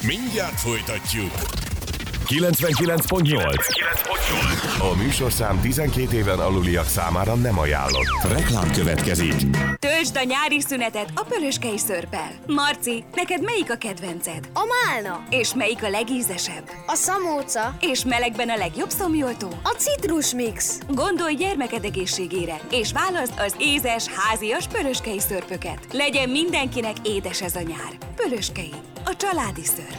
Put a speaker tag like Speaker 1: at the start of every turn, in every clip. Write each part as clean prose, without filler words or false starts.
Speaker 1: Mindjárt folytatjuk. 99.8. A műsorszám 12 éven aluliak számára nem ajánlott. Reklám következik.
Speaker 2: Töltsd a nyári szünetet a Pöröskei szörppel. Marci, neked melyik a kedvenced?
Speaker 3: A málna.
Speaker 2: És melyik a legízesebb?
Speaker 3: A szamóca.
Speaker 2: És melegben a legjobb szomjoltó?
Speaker 3: A citrusmix.
Speaker 2: Gondolj gyermeked egészségére, és válaszd az ézes, házias Pöröskei szörpöket. Legyen mindenkinek édes ez a nyár. Pöröskei, a családi szörp.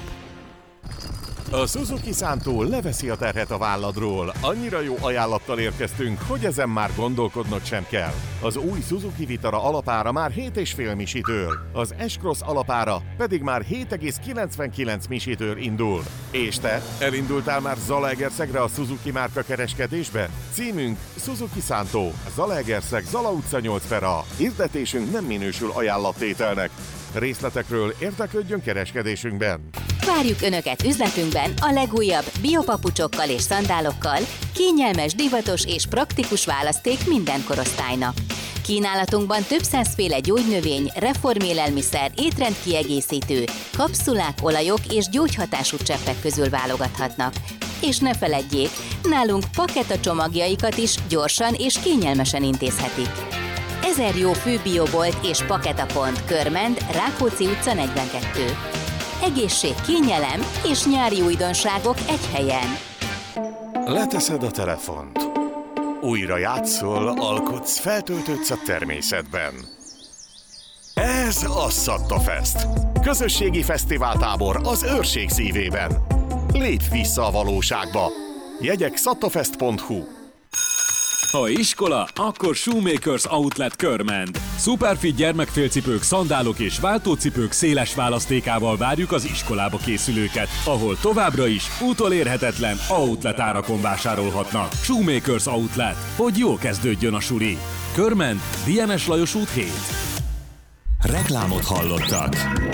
Speaker 1: A Suzuki Szántó leveszi a terhet a válladról. Annyira jó ajánlattal érkeztünk, hogy ezen már gondolkodnod sem kell. Az új Suzuki Vitara alapára már 7,5 misitől, az S-Cross alapára pedig már 7,99 misitől indul. És te, elindultál már Zalaegerszegre a Suzuki márka kereskedésbe? Címünk Suzuki Szántó, Zalaegerszeg, Zala utca 8/A. Hirdetésünk nem minősül ajánlattételnek. Részletekről érdeklődjön kereskedésünkben.
Speaker 4: Várjuk Önöket üzletünkben a legújabb biopapucsokkal és szandálokkal, kényelmes, divatos és praktikus választék minden korosztálynak. Kínálatunkban több százféle gyógynövény, reformélelmiszer, étrendkiegészítő, kapszulák, olajok és gyógyhatású cseppek közül válogathatnak. És ne feledjék, nálunk paketa csomagjaikat is gyorsan és kényelmesen intézhetik. 1000 jó főbiobolt és paketapont, Körmend, Rákóczi utca 42. Egészség, kényelem és nyári újdonságok egy helyen.
Speaker 1: Leteszed a telefont. Újra játszol, alkotsz, feltöltődsz a természetben. Ez a Szattafest. Közösségi fesztiváltábor az Őrség szívében. Lépj vissza a valóságba. Jegyek szattafest.hu.
Speaker 5: Ha iskola, akkor Shoemakers Outlet Körmend. Superfit gyermekfélcipők, szandálok és váltócipők széles választékával várjuk az iskolába készülőket, ahol továbbra is utolérhetetlen outlet árakon vásárolhatnak. Shoemakers Outlet, hogy jól kezdődjön a suli. Körmend, DNS Lajos út 7.
Speaker 1: Reklámot hallottak.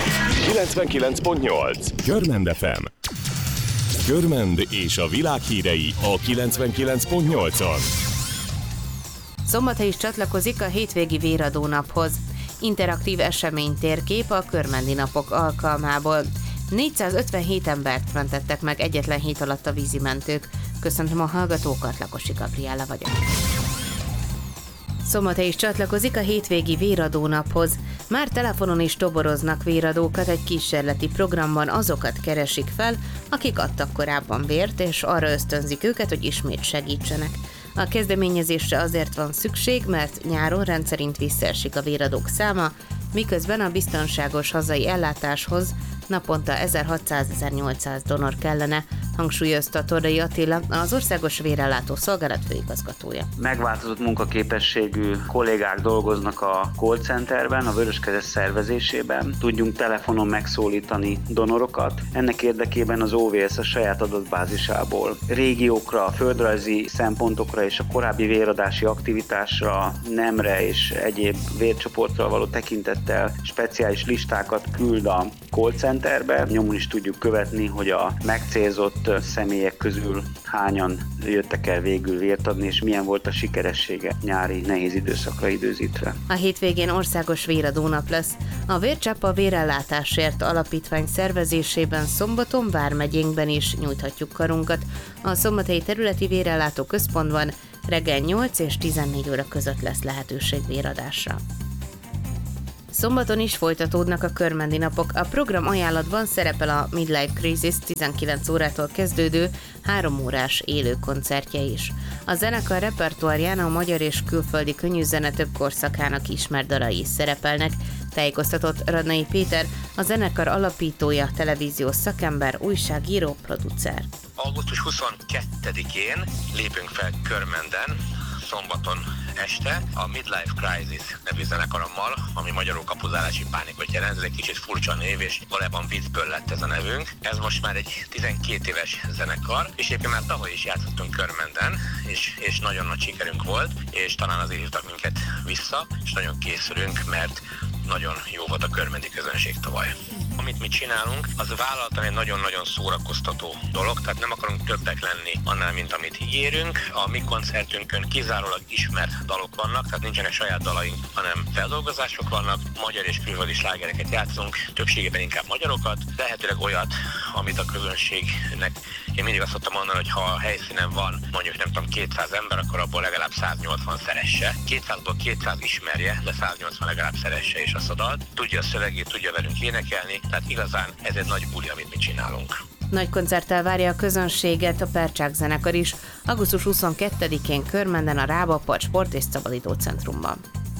Speaker 1: 99.8. Körmend FM. Körmend és a világ hírei a 99.8-on.
Speaker 6: Szombathely is csatlakozik a hétvégi véradónaphoz. Interaktív eseménytérkép a körmendi napok alkalmából. 457 embert mentettek meg egyetlen hét alatt a vízimentők. Köszöntöm a hallgatókat, Lakosi Gabriella vagyok. Szombathely is csatlakozik a hétvégi véradónaphoz. Már telefonon is toboroznak véradókat, egy kísérleti programban azokat keresik fel, akik adtak korábban vért, és arra ösztönzik őket, hogy ismét segítsenek. A kezdeményezésre azért van szükség, mert nyáron rendszerint visszaesik a véradók száma, miközben a biztonságos hazai ellátáshoz naponta 1600-1800 donor kellene, hangsúlyozta Tordai Attila, az Országos Vérellátó Szolgálat főigazgatója.
Speaker 7: Megváltozott munkaképességű kollégák dolgoznak a call centerben, a Vöröskereszt szervezésében. Tudjunk telefonon megszólítani donorokat. Ennek érdekében az OVS a saját adatbázisából régiókra, földrajzi szempontokra és a korábbi véradási aktivitásra, nemre és egyéb vércsoportra való tekintettel speciális listákat küld a call centerbe. Nyomon is tudjuk követni, hogy a megcélzott személyek közül hányan jöttek el végül vért adni, és milyen volt a sikeressége nyári nehéz időszakra időzítve.
Speaker 6: A hétvégén országos véradónap lesz. A Vércsepp a Vérellátásért Alapítvány szervezésében szombaton vármegyénkben is nyújthatjuk karunkat. A Szombathelyi Területi Vérellátó Központban reggel 8 és 14 óra között lesz lehetőség véradásra. Szombaton is folytatódnak a körmendi napok. A program ajánlatban szerepel a Midlife Crisis 19 órától kezdődő 3 órás élő koncertje is. A zenekar repertoárján a magyar és külföldi könnyűzene több korszakának ismert dalai is szerepelnek, tájékoztatott Radnai Péter, a zenekar alapítója, televíziós szakember, újságíró, producer.
Speaker 8: Augusztus 22-én lépünk fel Körmenden, szombaton este a Midlife Crisis nevű zenekarommal, ami magyarul kapuzálási pánikot jelent. Ez egy kicsit furcsa név, és valójában viccből lett ez a nevünk. Ez most már egy 12 éves zenekar, és éppen már tavaly is játszottunk Körmenden, és nagyon nagy sikerünk volt, és talán azért hívtak minket vissza, és nagyon készülünk, mert nagyon jó volt a körmendi közönség tavaly. Amit mi csinálunk, az vállaltan egy nagyon-nagyon szórakoztató dolog, tehát nem akarunk többek lenni annál, mint amit ígérünk. A mi koncertünkön kizárólag ismert dalok vannak, tehát nincsenek saját dalaink, hanem feldolgozások vannak, magyar és külföldi slágereket játszunk, többségében inkább magyarokat, lehetőleg olyat, amit a közönségnek, én mindig azt szoktam mondani, hogy ha a helyszínen van mondjuk nem tudom 200 ember, akkor abból legalább 180 szeresse. 200-ból 200 ismerje, de 180 legalább szeresse is azt a dalt. Tudja a szövegét, tudja velünk énekelni, tehát igazán ez egy nagy buli, amit mi csinálunk.
Speaker 6: Nagy koncerttel várja a közönséget a Percsák zenekar is, augusztus 22-én Körmenden a Rába Sport és Szabadító Centrumban.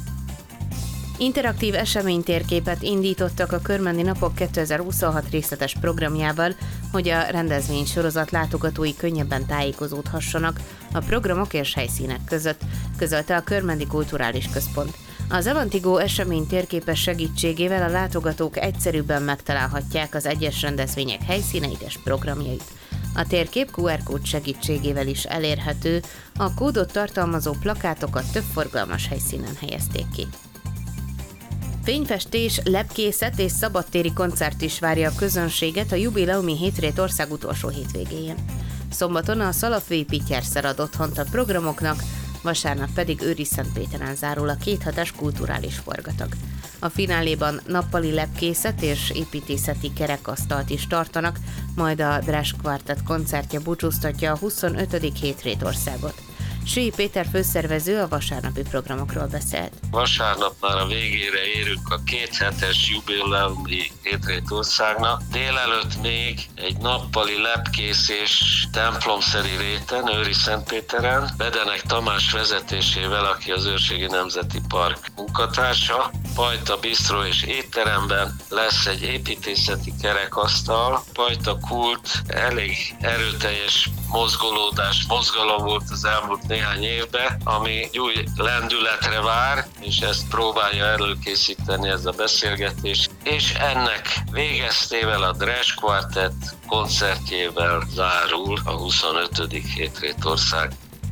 Speaker 6: Interaktív eseménytérképet indítottak a Körmendi Napok 2026 részletes programjával, hogy a rendezvénysorozat látogatói könnyebben tájékozódhassanak a programok és helyszínek között, közölte a Körmendi Kulturális Központ. Az Avantigo eseménytérképes segítségével a látogatók egyszerűbben megtalálhatják az egyes rendezvények helyszíneit és programjait. A térkép QR kód segítségével is elérhető, a kódot tartalmazó plakátokat több forgalmas helyszínen helyezték ki. Fényfestés, lepkészet és szabadtéri koncert is várja a közönséget a jubileumi hétrét ország utolsó hétvégéjén. Szombaton a Szalafői Pityerszer ad otthont a programoknak, vasárnap pedig Őriszentpéteren zárul a 2 hetes kulturális forgatag. A fináléban nappali lepkészet és építészeti kerekasztalt is tartanak, majd a Drásk Quartet koncertje búcsúztatja a 25. hétrét országot. Sői Péter főszervező a vasárnapi programokról beszélt.
Speaker 9: Vasárnap már a végére érünk a 2 hetes jubileumi hétrét országnak. Délelőtt még egy nappali lepkészés templomszeri réten, Őriszentpéteren, Bedenek Tamás vezetésével, aki az Őrségi Nemzeti Park munkatársa. Pajta bisztró és étteremben lesz egy építészeti kerekasztal. Pajta kult elég erőteljes mozgalom volt az elmúlt néhány évben, ami új lendületre vár, és ezt próbálja előkészíteni ez a beszélgetés. És ennek végeztével a Drásk Quartet koncertjével zárul a 25. hétrét ország.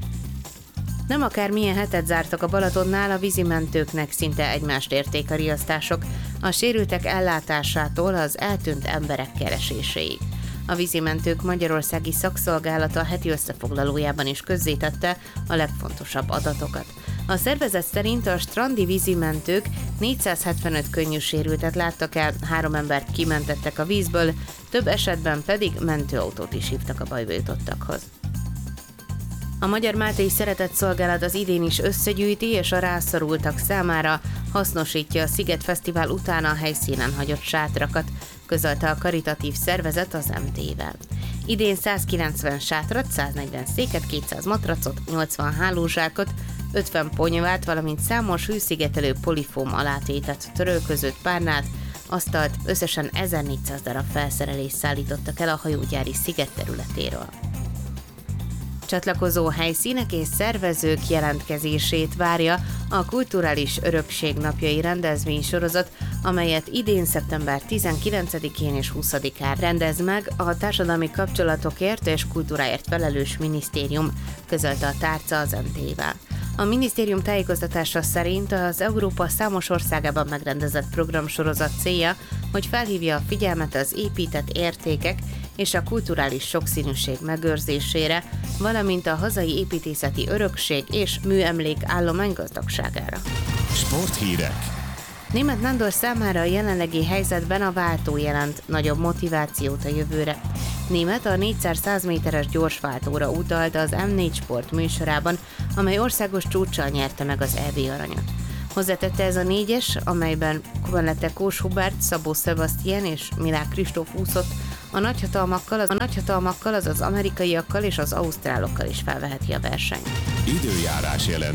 Speaker 6: Nem akármilyen hetet zártak a Balatonnál, a vízimentőknek szinte egymást érték a riasztások, a sérültek ellátásától az eltűnt emberek kereséséig. A vízimentők Magyarországi Szakszolgálata heti összefoglalójában is közzétette a legfontosabb adatokat. A szervezet szerint a strandi vízimentők 475 könnyű sérültet láttak el, 3 embert kimentettek a vízből, több esetben pedig mentőautót is hívtak a bajba jutottakhoz. A Magyar Máltai Szeretetszolgálat az idén is összegyűjti és a rászorultak számára hasznosítja a Sziget Fesztivál után a helyszínen hagyott sátrakat, közölte a karitatív szervezet az MT-vel. Idén 190 sátrat, 140 széket, 200 matracot, 80 hálózsákot, 50 ponyvát, valamint számos hőszigetelő polifóm alátétet, törölközőt, párnát, asztalt, összesen 1400 darab felszerelést szállítottak el a hajógyári sziget területéről. Csatlakozó helyszínek és szervezők jelentkezését várja a Kulturális Örökség napjai rendezvénysorozat, amelyet idén szeptember 19-én és 20-án rendez meg a Társadalmi Kapcsolatokért és Kultúráért felelős minisztérium, közölte a tárca az MT-vel. A minisztérium tájékoztatása szerint az Európa számos országában megrendezett programsorozat célja, hogy felhívja a figyelmet az épített értékek és a kulturális sokszínűség megőrzésére, valamint a hazai építészeti örökség és műemlék állomány gazdagságára.
Speaker 1: Sporthírek.
Speaker 6: Németh Nándor számára a jelenlegi helyzetben a váltó jelent nagyobb motivációt a jövőre. Németh a 4x100 méteres gyorsváltóra utalt az M4 Sport műsorában, amely országos csúccsal nyerte meg az EB aranyat. Hozzátette ez a 4-es, amelyben Kubanete Kós Hubert, Szabó Sebastian és Milák Kristóf úszott, a nagyhatalmakkal, azaz amerikaiakkal és az ausztrálokkal is felveheti a versenyt.
Speaker 1: Időjárás jelen.